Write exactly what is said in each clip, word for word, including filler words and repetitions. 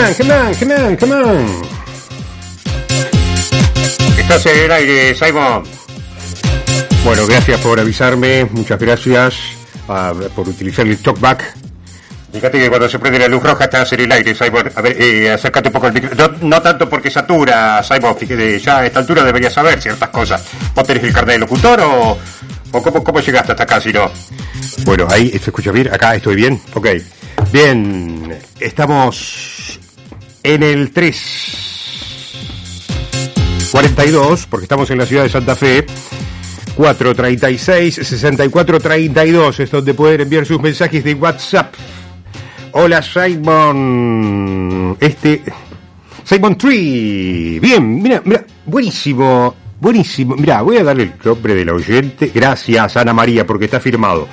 on, come on, come on, come on. Estás en el aire, Simon. Bueno, gracias por avisarme, muchas gracias uh, por utilizar el talkback. Fíjate que cuando se prende la luz roja estás en el aire, Simon. A ver, eh, acércate un poco al micrófono. No, no tanto porque satura, Simon. Fíjate, ya a esta altura deberías saber ciertas cosas. ¿Vos tenés el carnet de locutor o, o cómo, cómo llegaste hasta acá si no? Bueno, ahí se escucha bien. Acá estoy bien. Ok. Bien. Estamos en el tres cuarenta y dos, porque estamos en la ciudad de Santa Fe. cuatro treinta y seis, sesenta y cuatro treinta y dos es donde pueden enviar sus mensajes de WhatsApp. Hola, Simon. Este... Simon Tree. Bien, mira, mira, buenísimo, buenísimo. Mira, voy a darle el nombre del oyente. Gracias, Ana María, porque está firmado.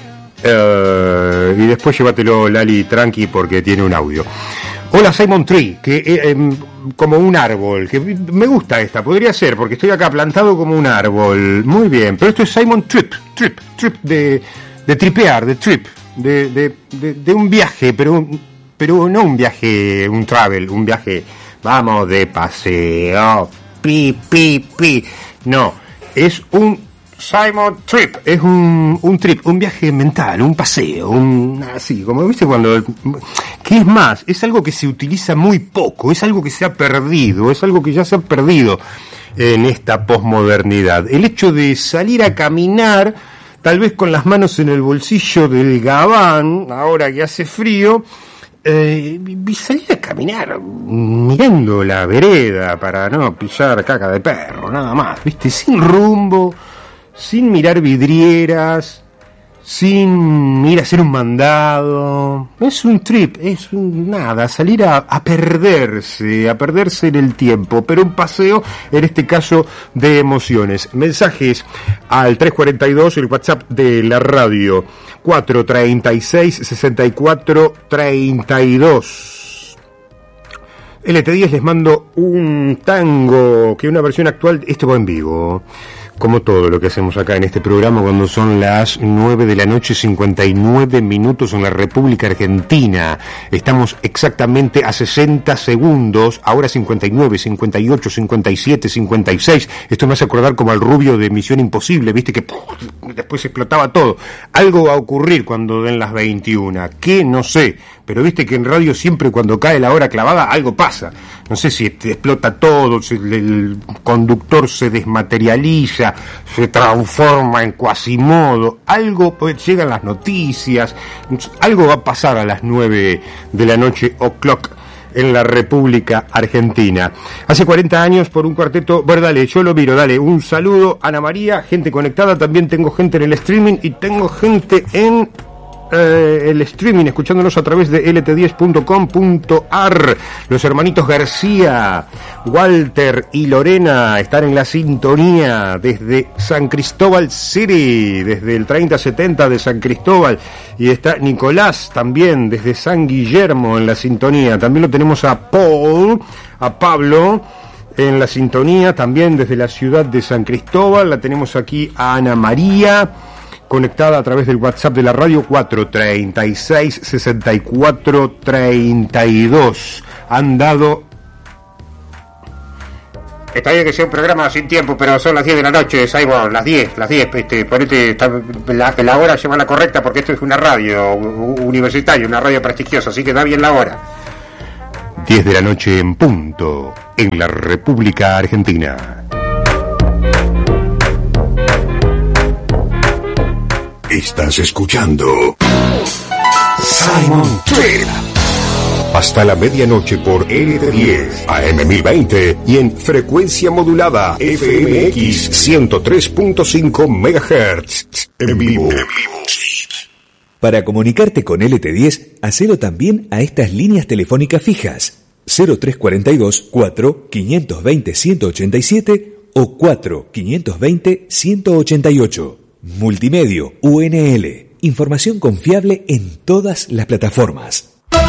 Uh, y después llévatelo, Lali, tranqui, porque tiene un audio. Hola, Simon Tree, que eh, eh, como un árbol, que me gusta esta, podría ser, porque estoy acá plantado como un árbol. Muy bien, pero esto es Simon Trip, Trip, Trip de, de tripear, de trip, de, de, de, de un viaje, pero, pero no un viaje, un travel, un viaje, vamos, de paseo, pi, pi, pi. No, es un Simon Trip, es un, un trip, un viaje mental, un paseo, un así, como viste cuando... ¿Qué es más? Es algo que se utiliza muy poco, es algo que se ha perdido, es algo que ya se ha perdido en esta posmodernidad. El hecho de salir a caminar, tal vez con las manos en el bolsillo del gabán, ahora que hace frío, eh, y salir a caminar mirando la vereda para no pisar caca de perro, nada más, viste, sin rumbo, sin mirar vidrieras, sin ir a hacer un mandado. Es un trip, es un nada, salir a, a perderse, a perderse en el tiempo, pero un paseo, en este caso, de emociones. Mensajes al tres cuarenta y dos, el WhatsApp de la radio, cuatro treinta y seis, sesenta y cuatro treinta y dos. L T diez les mando un tango, que es una versión actual, esto va en vivo, como todo lo que hacemos acá en este programa cuando son las nueve de la noche, cincuenta y nueve minutos en la República Argentina. Estamos exactamente a sesenta segundos, ahora cincuenta y nueve, cincuenta y ocho, cincuenta y siete, cincuenta y seis. Esto me hace acordar como al rubio de Misión Imposible, viste que ¡puf! Después explotaba todo. Algo va a ocurrir cuando den las veintiuna, que no sé, pero viste que en radio siempre cuando cae la hora clavada algo pasa. No sé si explota todo, si el conductor se desmaterializa, se transforma en Quasimodo, algo, pues llegan las noticias, algo va a pasar a las nueve de la noche o'clock en la República Argentina. Hace cuarenta años por un cuarteto, bueno, dale, yo lo miro, dale, un saludo, Ana María, gente conectada, también tengo gente en el streaming y tengo gente en... Eh, el streaming, escuchándonos a través de L T diez punto com punto a r. Los hermanitos García, Walter y Lorena están en la sintonía desde San Cristóbal City, desde el treinta setenta de San Cristóbal, y está Nicolás también desde San Guillermo en la sintonía. También lo tenemos a Paul, a Pablo en la sintonía, también desde la ciudad de San Cristóbal. La tenemos aquí a Ana María, conectada a través del WhatsApp de la radio, cuatro treinta y seis, sesenta y cuatro treinta y dos. Han dado... Está bien que sea un programa sin tiempo, pero son las diez de la noche, Simon, las diez, las diez, este, ponete, está, la, la hora lleva la correcta porque esto es una radio universitaria, una radio prestigiosa, así que da bien la hora. diez de la noche en punto, en la República Argentina. Estás escuchando Simon Trip. Hasta la medianoche por L T diez, A M mil veinte y en frecuencia modulada F M X ciento tres punto cinco megahertz. En vivo. Para comunicarte con L T diez, hacelo también a estas líneas telefónicas fijas: cero tres cuarenta y dos, cuatro, quinientos veinte, ciento ochenta y siete o cuatro, quinientos veinte, ciento ochenta y ocho. Multimedio U N L. Información confiable en todas las plataformas.